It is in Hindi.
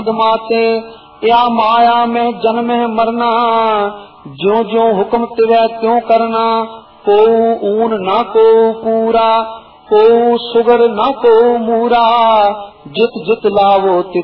माते या माया में जन्म है मरना, जो जो हुक्म तिवै त्यों करना। को ऊन न को पूरा, को सुगर न को मूरा, जित जित लावो तित